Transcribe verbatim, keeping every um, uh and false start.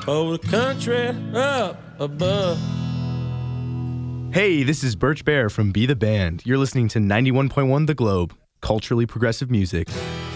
over the country up above. Hey, this is Birch Bear from Be The Band. You're listening to ninety-one point one The Globe, culturally progressive music.